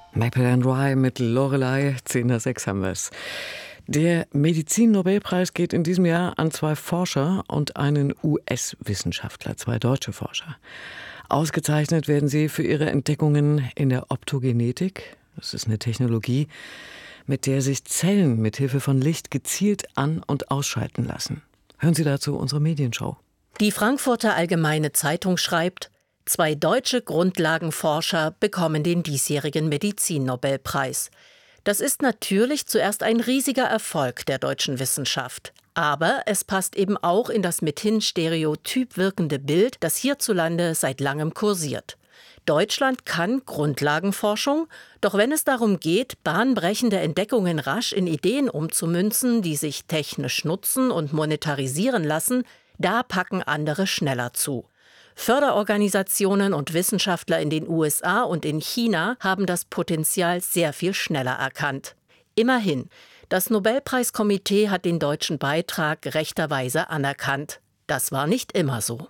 Maple and Rye mit Lorelei, 10 nach 6 haben wir es. Der Medizin-Nobelpreis geht in diesem Jahr an 2 Forscher und einen US-Wissenschaftler, 2 deutsche Forscher. Ausgezeichnet werden sie für ihre Entdeckungen in der Optogenetik. Das ist eine Technologie, mit der sich Zellen mit Hilfe von Licht gezielt an- und ausschalten lassen. Hören Sie dazu unsere Medienshow. Die Frankfurter Allgemeine Zeitung schreibt: 2 deutsche Grundlagenforscher bekommen den diesjährigen Medizin-Nobelpreis. Das ist natürlich zuerst ein riesiger Erfolg der deutschen Wissenschaft. Aber es passt eben auch in das mithin stereotyp wirkende Bild, das hierzulande seit langem kursiert. Deutschland kann Grundlagenforschung, doch wenn es darum geht, bahnbrechende Entdeckungen rasch in Ideen umzumünzen, die sich technisch nutzen und monetarisieren lassen, da packen andere schneller zu. Förderorganisationen und Wissenschaftler in den USA und in China haben das Potenzial sehr viel schneller erkannt. Immerhin, das Nobelpreiskomitee hat den deutschen Beitrag rechterweise anerkannt. Das war nicht immer so.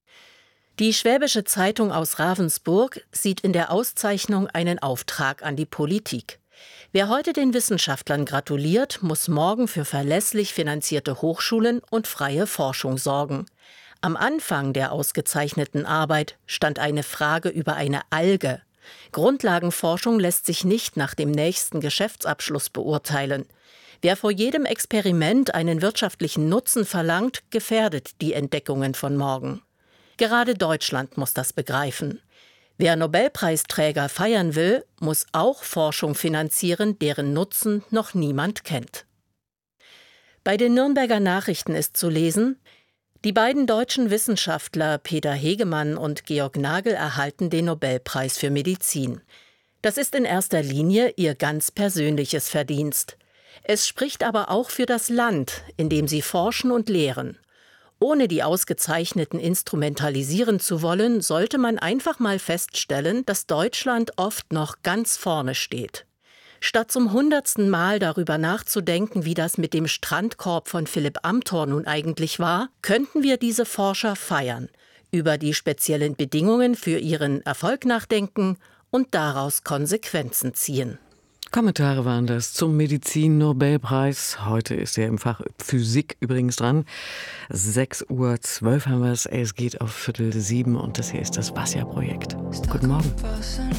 Die Schwäbische Zeitung aus Ravensburg sieht in der Auszeichnung einen Auftrag an die Politik. Wer heute den Wissenschaftlern gratuliert, muss morgen für verlässlich finanzierte Hochschulen und freie Forschung sorgen. Am Anfang der ausgezeichneten Arbeit stand eine Frage über eine Alge. Grundlagenforschung lässt sich nicht nach dem nächsten Geschäftsabschluss beurteilen. Wer vor jedem Experiment einen wirtschaftlichen Nutzen verlangt, gefährdet die Entdeckungen von morgen. Gerade Deutschland muss das begreifen. Wer Nobelpreisträger feiern will, muss auch Forschung finanzieren, deren Nutzen noch niemand kennt. Bei den Nürnberger Nachrichten ist zu lesen: Die beiden deutschen Wissenschaftler Peter Hegemann und Georg Nagel erhalten den Nobelpreis für Medizin. Das ist in erster Linie ihr ganz persönliches Verdienst. Es spricht aber auch für das Land, in dem sie forschen und lehren. Ohne die Ausgezeichneten instrumentalisieren zu wollen, sollte man einfach mal feststellen, dass Deutschland oft noch ganz vorne steht. Statt zum 100. Mal darüber nachzudenken, wie das mit dem Strandkorb von Philipp Amthor nun eigentlich war, könnten wir diese Forscher feiern, über die speziellen Bedingungen für ihren Erfolg nachdenken und daraus Konsequenzen ziehen. Kommentare waren das zum Medizin-Nobelpreis. Heute ist er im Fach Physik übrigens dran. 6:12 Uhr haben wir es. Es geht auf 6:45 und das hier ist das WASJA-Projekt. Guten Morgen.